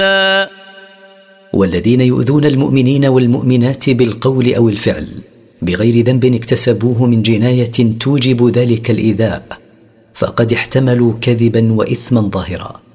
والذين يؤذون المؤمنين والمؤمنات بالقول أو الفعل بغير ذنب اكتسبوه من جناية توجب ذلك الإيذاء فقد احتملوا كذبا وإثما ظاهرا.